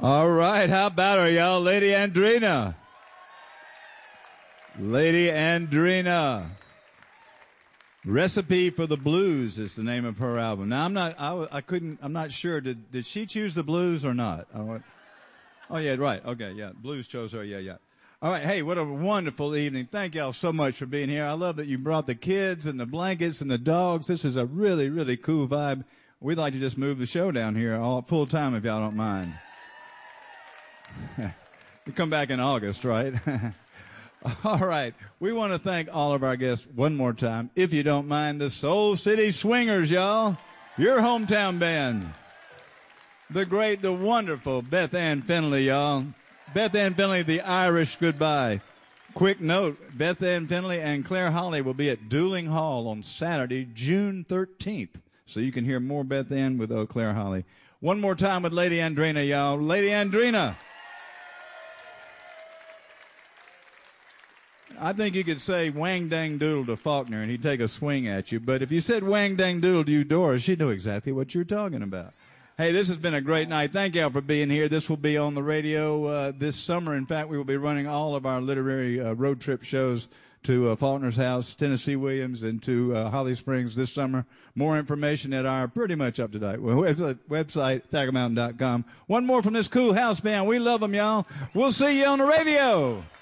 All right, how about her, y'all? Lady Andrina. Lady Andrina. Recipe for the Blues is the name of her album. Now, I'm not sure. Did she choose the blues or not? Oh, yeah, right. Okay, yeah. Blues chose her. Yeah. All right. Hey, what a wonderful evening. Thank y'all so much for being here. I love that you brought the kids and the blankets and the dogs. This is a really, really cool vibe. We'd like to just move the show down here all full time if y'all don't mind. You come back in August, right? All right. We want to thank all of our guests one more time. If you don't mind, the Soul City Swingers, y'all. Your hometown band. The great, the wonderful Beth Ann Finley, y'all. Beth Ann Finley, the Irish goodbye. Quick note, Beth Ann Finley and Claire Holly will be at Dueling Hall on Saturday, June 13th. So you can hear more Beth Ann with Claire Holly. One more time with Lady Andrina, y'all. Lady Andrina. I think you could say wang dang doodle to Faulkner and he'd take a swing at you. But if you said wang dang doodle to Eudora, she'd know exactly what you're talking about. Hey, this has been a great night. Thank y'all for being here. This will be on the radio this summer. In fact, we will be running all of our literary road trip shows to Faulkner's house, Tennessee Williams, and to Holly Springs this summer. More information at our pretty much up-to-date website, ThackerMountain.com. One more from this cool house band. We love them, y'all. We'll see you on the radio.